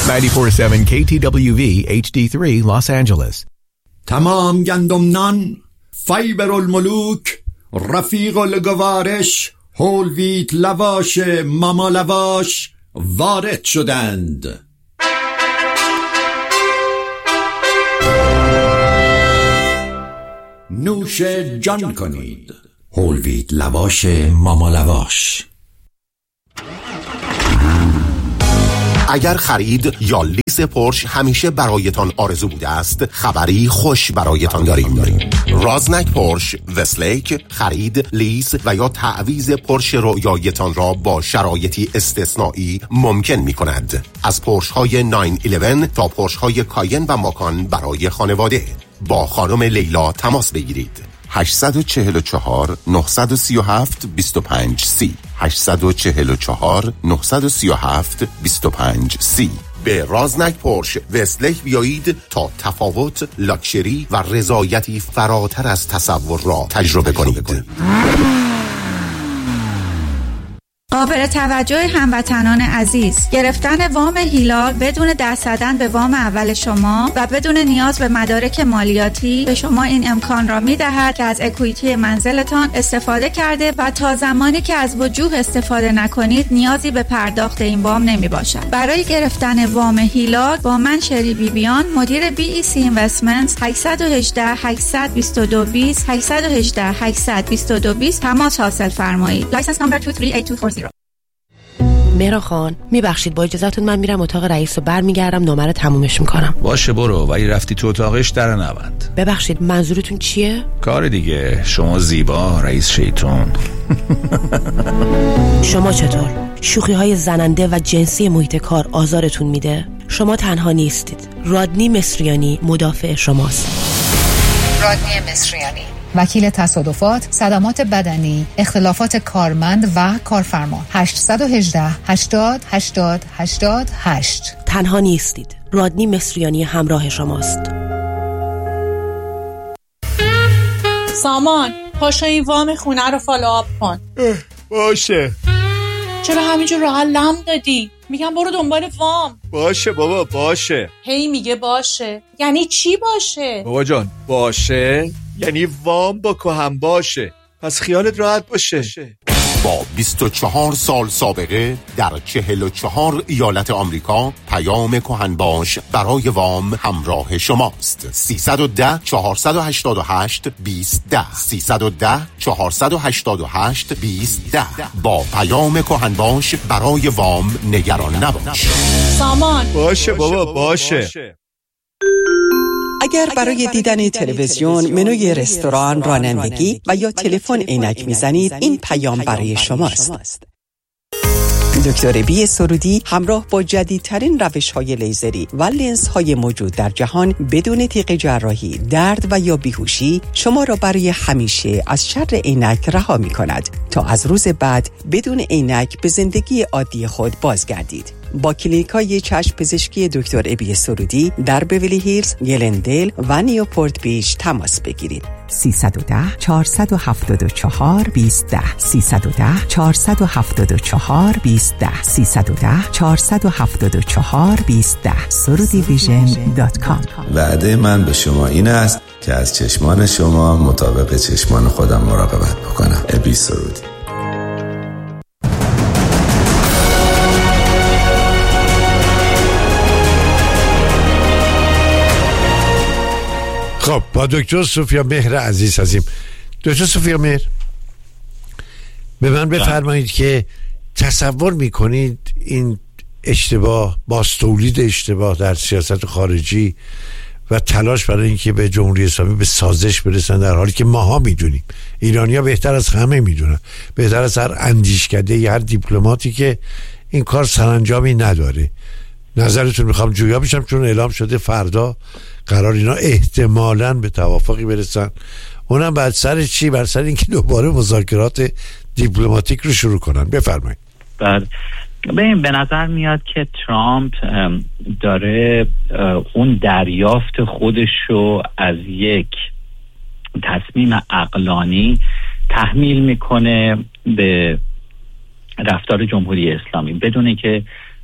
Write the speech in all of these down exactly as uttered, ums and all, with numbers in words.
نود و چهار ممیز هفت کی تی دبلیو وی اچ دی سه Los Angeles. تمام گندمنان، فیبر الملوک، رفیق الگوارش، هول ویت لواش ماما لواش وارد شدند. نوش جان کنید. هول ویت لواش ماما لواش. اگر خرید یا لیز پورش همیشه برایتان آرزو بوده است، خبری خوش برایتان داریم. رازنک پورش وستلیک خرید، لیز و یا تعویض پورش رویایتان را با شرایطی استثنایی ممکن می کند. از پورش های نه یازده تا پورش های کاین و ماکان برای خانواده. با خانم لیلا تماس بگیرید. هشت چهار چهار نه سه هفت دو پنج سی هشت چهار چهار نه سه هفت دو پنج سی. به رازنک پورش وستلیک بیایید تا تفاوت، لاکچری و رضایتی فراتر از تصور را تجربه کنید. قابل توجه هموطنان عزیز، گرفتن وام هیلال بدون دست زدن به وام اول شما و بدون نیاز به مدارک مالیاتی به شما این امکان را می‌دهد که از اکویتی منزلتان استفاده کرده و تا زمانی که از وجوه استفاده نکنید نیازی به پرداخت این وام نمی‌باشد. برای گرفتن وام هیلال با من شری بیبیان، مدیر بی ای سی اینوستمنتس، هشت یک هشت هشت دو دو دو صفر هشت یک هشت هشت دو دو دو صفر تماس حاصل فرمایید. لایسنس نمبر دو سه هشت دو چهار صفر. مهران خان، میبخشید با اجازهتون من میرم اتاق رئیس و برمیگردم نامه رو تمومش میکنم. باشه برو، ولی رفتی تو اتاقش در نبند. ببخشید منظورتون چیه؟ کار دیگه. شما زیبا، رئیس شیطون. شما چطور؟ شوخی های زننده و جنسی محیط کار آزارتون میده؟ شما تنها نیستید. رادنی مصریانی مدافع شماست. رادنی مصریانی، وکیل تصادفات، صدمات بدنی، اختلافات کارمند و کارفرما. هشت یک هشت هشتاد هشتاد هشتاد هشت. تنها نیستید. رادنی مصریانی همراه شماست. سامان، پاشو این وام خونه رو فالوآپ کن. باشه. چرا همینجور راحت لم دادی؟ میگم برو دنبال وام. باشه بابا باشه. هی میگه باشه. یعنی چی باشه؟ بابا جان باشه یعنی وام با کهن باشه، پس خیالت راحت باشه. با بیست و چهار سال سابقه در چهل و چهار ایالت آمریکا، پیام کهن باش برای وام همراه شماست. سیصد و ده چهارصد و هشتاد و هشت بیست ده سیصد و ده چهارصد و هشتاد و هشت بیست ده. با پیام کهن باش برای وام نگران نباش. سامان باشه بابا باشه. اگر برای دیدن تلویزیون، منوی رستوران، رانندگی و یا تلفن عینک میزنید، این پیام برای شماست. دکتر بی سرودی همراه با جدیدترین روش‌های لیزری و لنزهای موجود در جهان بدون تیغ جراحی، درد و یا بیهوشی شما را برای همیشه از شر عینک رها می‌کند تا از روز بعد بدون عینک به زندگی عادی خود بازگردید. با کلینیکای چشم پزشکی دکتر ابی سرودی در بیولی هیلز، گلندل و نیوپورت بیچ تماس بگیرید. سیصد و ده چهارصد و هفتاد و چهار بیست ده سیصد و ده چهارصد و هفتاد و چهار بیست ده سیصد و ده چهارصد و هفتاد و چهار بیست ده سرودی ویژن دات کام. وعده من به شما این است که از چشمان شما مطابق چشمان خودم مراقبت بکنم. ابی سرودی. خب با دکتر صوفیا مهر عزیز هستیم. دکتر صوفیا مهر، به من بفرمایید که تصور میکنید این اشتباه، باز تولید اشتباه در سیاست خارجی و تلاش برای اینکه به جمهوری اسلامی به سازش برسن، در حالی که ماها میدونیم، ایرانی‌ها بهتر از همه میدونن، بهتر از هر اندیشکده یا هر دیپلماتی، که این کار سرانجامی نداره. نظرتون میخوام جویا بشم، چون اعلام شده فردا قرار اینا احتمالاً به توافقی برسن. اونم بعد سر چی؟ بر سر اینکه دوباره مذاکرات دیپلماتیک رو شروع کنن. بفرمایید. بله، ببین به نظر میاد که ترامپ داره اون دریافت خودش رو از یک تصمیم عقلانی تحمیل میکنه به رفتار جمهوری اسلامی، بدون که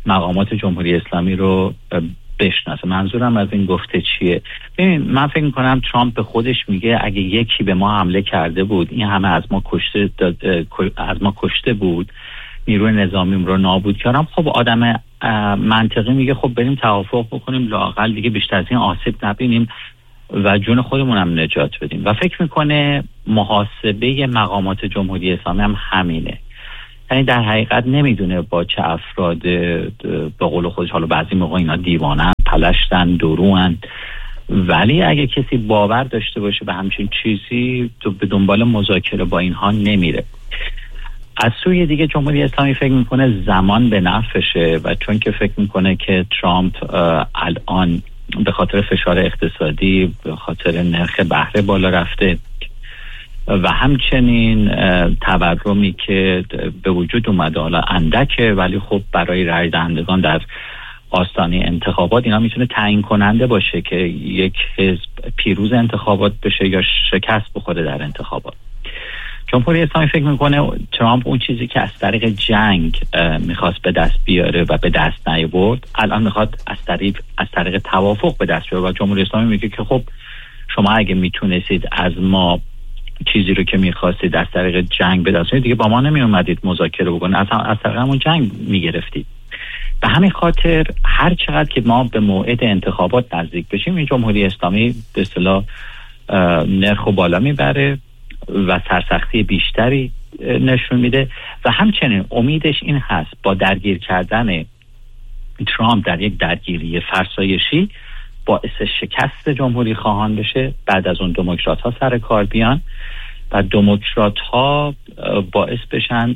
مقامات جمهوری اسلامی رو بشناسه. منظورم از این گفته چیه؟ ببین من فکر میکنم ترامپ به خودش میگه اگه یکی به ما حمله کرده بود، این همه از ما کشته از ما کشته بود، نیروی نظامیم رو نابود کردم، خب آدم منطقی میگه خب بریم توافق بکنیم، لااقل دیگه بیشتر از این آسیب نبینیم و جون خودمون هم نجات بدیم. و فکر میکنه محاسبه مقامات جمهوری اسلامی هم همینه. یعنی در حقیقت نمیدونه با چه افراد، به قول خودش حالا بعضی موقع اینا دیوانن، پلشتن، دروان، ولی اگه کسی باور داشته باشه به همچین چیزی تو به دنبال مذاکره با اینها نمیره. از سوی دیگه جمهوری اسلامی فکر میکنه زمان به نفعشه و چون که فکر میکنه که ترامپ الان به خاطر فشار اقتصادی، به خاطر نرخ بهره بالا رفته و همچنین تورمی که به وجود اومده، حالا اندکه ولی خب برای رای دهندگان در آستانه انتخابات اینا میتونه تعیین کننده باشه که یک حزب پیروز انتخابات بشه یا شکست بخوره در انتخابات. جمهوری اسلامی فکر میکنه ترامپ اون چیزی که از طریق جنگ میخواست به دست بیاره و به دست نیاورد، الان میخواد از طریق از طریق توافق به دست بیاره و جمهوری اسلامی میگه که خب شما اگه میتونستید از ما چیزی رو که میخواستید از طریق جنگ به دست بیارید، دیگه با ما نمی اومدید مذاکره بکنید، از از طریق همون جنگ میگرفتید. به همین خاطر هر چقدر که ما به موعد انتخابات نزدیک بشیم، این جمهوری اسلامی به اصطلاح نرخ بالا میبره و سرسختی بیشتری نشون میده و همچنین امیدش این هست با درگیر کردن ترامپ در یک درگیری فرسایشی باعث شکست جمهوری خواهان بشه، بعد از اون دموکرات ها سر کار بیان و دموکرات ها باعث بشن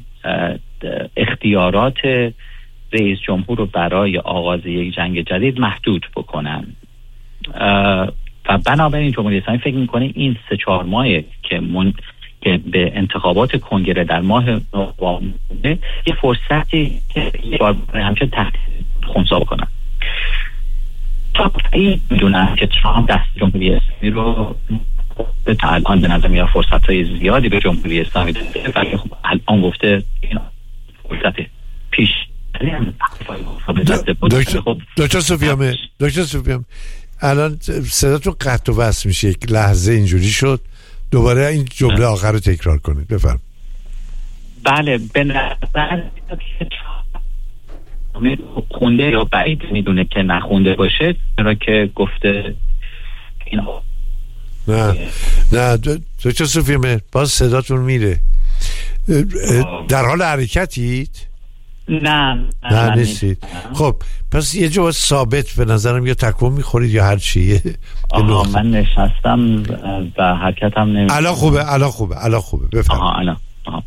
اختیارات رئیس جمهور رو برای آغاز یک جنگ جدید محدود بکنن. و بنابراین جمهوری اسلامی فکر میکنه این سه چهار ماهه که من که به انتخابات کنگره در ماه نوامبر یه فرصتی که یه بار همیشه تحت خنثی بکنن. تا این میدونن که ترامپ دست جمهوری اسلامی رو به الان به نظر میاد فرصت‌های زیادی به جمهوری اسلامی داده، ولی خب الان گفته این فرصت پیش دکتر سفیامه دکتر سفیامه الان صداتون قطع و وصل میشه، یک لحظه اینجوری شد، دوباره این جمله آخر رو تکرار کنید بفرم. بله به نظر خونده یا بعید میدونه که نخونده باشه، چرا که گفته این نه نه دکتر سفیامه باز صداتون میره. در حال حرکتید؟ نه نه نیستید. خب پس یه جواب ثابت به نظرم یا تکون میخورید یا هر چیه. آها من نشستم و حرکتم نمیشه. الان خوبه الان خوبه الان خوبه بفرمایید. آها الان آها.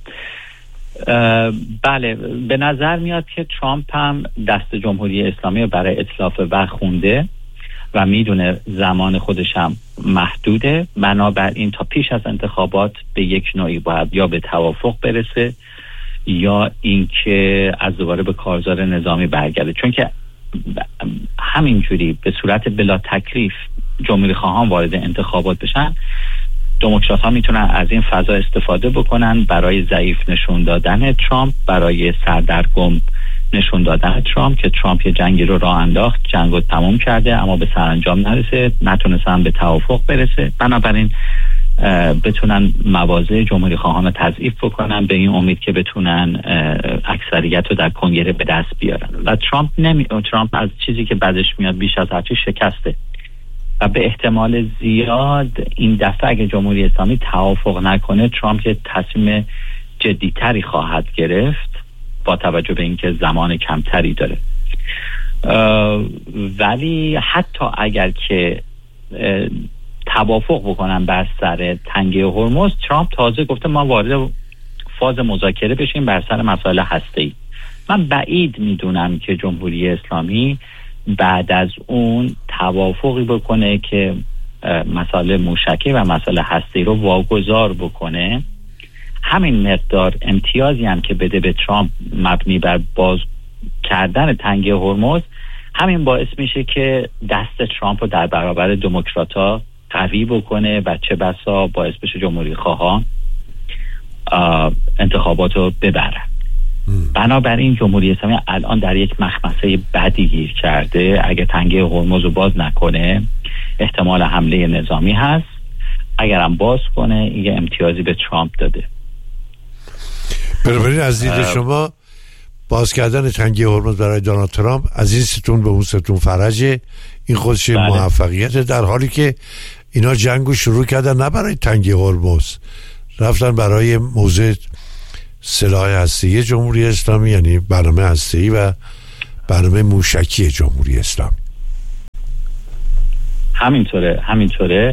بله به نظر میاد که ترامپ هم دست جمهوری اسلامی رو برای اتلاف وقت خونده و میدونه زمان خودش هم محدوده، بنابراین تا پیش از انتخابات به یک نوعی باید یا به توافق برسه یا اینکه از دوباره به کارزار نظامی برگرده، چون که همینجوری به صورت بلا تکلیف جمهوری خواهان وارد انتخابات بشن، دموکرات ها میتونن از این فضا استفاده بکنن برای ضعیف نشون دادن ترامپ، برای سردرگم نشون دادن ترامپ که ترامپ یه جنگی رو راه انداخت، جنگ رو تموم کرده اما به سرانجام نرسه، نتونستن به توافق برسه، بنابراین بتونن مواضع جمهوری خواهان رو تضعیف بکنن به این امید که بتونن اکثریت رو در کنگره به دست بیارن. و ترامپ نمی... ترامپ از چیزی که بعدش میاد بیش از هر چیز شکسته و به احتمال زیاد این دفعه اگه جمهوری اسلامی توافق نکنه ترامپ یه تصمیم جدیتری خواهد گرفت با توجه به اینکه زمان کمتری داره. ولی حتی اگر که توافق بکنن بر سر تنگه هرمز، ترامپ تازه گفته ما وارد فاز مذاکره بشیم بر سر مسائل هسته‌ای. من بعید میدونم که جمهوری اسلامی بعد از اون توافقی بکنه که مسائل موشکی و مسائل هسته‌ای رو واگذار بکنه. همین مقدار امتیازی هم که بده به ترامپ مبنی بر باز کردن تنگه هرمز، همین باعث میشه که دست ترامپ رو در برابر دموکرات‌ها قوی بکنه و چه بسا باعث بشه جمهوری خواهان انتخابات رو ببرن. بنابراین جمهوری اسلامی الان در یک مخمسه بدی گیر کرده. اگه تنگه هرمز رو باز نکنه احتمال حمله نظامی هست، اگرم باز کنه یه امتیازی به ترامپ داده. بنابراین از دید شما باز کردن تنگه هرمز برای دونالد ترامپ از این ستون به اون ستون فرجه، این خودش بله. موفقیت، در حالی که اینا جنگو شروع کردن نه برای تنگه هرمز، رفتن برای موضع سلاح هسته‌ای جمهوری اسلامی، یعنی برنامه هسته‌ای و برنامه موشکی جمهوری اسلامی. همینطوره همینطوره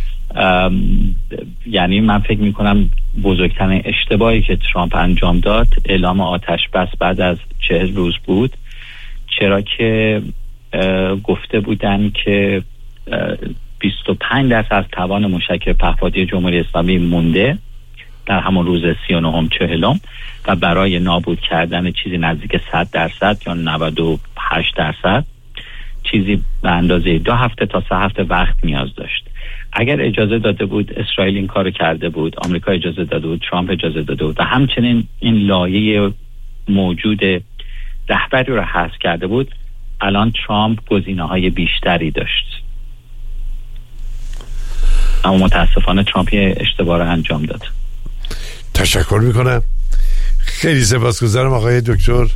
یعنی من فکر میکنم بزرگترین اشتباهی که ترامپ انجام داد اعلام آتش بس بعد از چهل روز بود، چرا که گفته بودن که بیست و پنج درصد از توان موشک پهپادی جمهوری اسلامی مونده در همون روز سی و نهم چهلم و برای نابود کردن چیزی نزدیک صد درصد یا نود و هشت درصد چیزی به اندازه دو هفته تا سه هفته وقت نیاز داشت. اگر اجازه داده بود اسرائیل این کارو کرده بود، آمریکا اجازه داده بود، ترامپ اجازه داده بود و همچنین این لایه موجود رهبری رو حذف کرده بود، الان ترامپ گزینه‌های بیشتری داشت. اما متاسفانه ترامپ اشتباه رو انجام داد. تشکر میکنم، خیلی سپاسگزارم آقای دکتر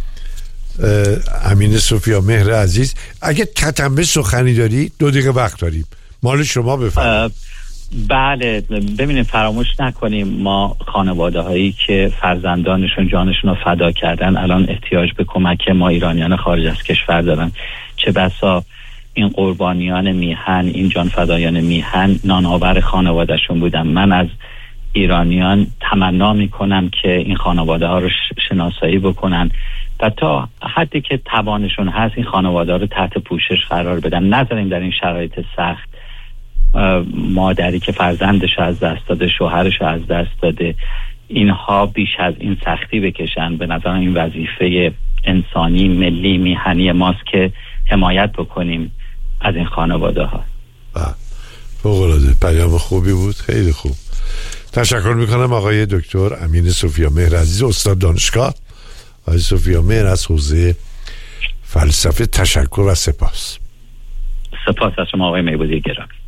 امین سوفیا مهر عزیز. اگه تتمه سخنی داری دو دقیقه وقت داریم، مال شما بفرمایید. بله ببینید فراموش نکنیم ما خانواده هایی که فرزندانشون جانشون رو فدا کردن الان احتیاج به کمک ما ایرانیان خارج از کشور دارن. چه بسا این قربانیان میهن، این جان فدایان میهن نانآور خانوادهشون بودن. من از ایرانیان تمنا میکنم که این خانواده ها رو شناسایی بکنن و تا حدی که توانشون هست این خانواده ها رو تحت پوشش قرار بدن. نذاریم در این شرایط سخت مادری که فرزندش از دست داده، شوهرش از دست داده، اینها بیش از این سختی بکشن. به نظر این وظیفه انسانی ملی میهنی ماست که حمایت بکنیم از این خانواده ها. فوق‌العاده پیام خوبی بود، خیلی خوب. تشکر میکنم آقای دکتر امین سوفیا مهر عزیز، استاد دانشگاه. آقای سوفیا مهر از حوزه فلسفه، تشکر و سپاس. سپاس از شما آقای میبودی گرامی.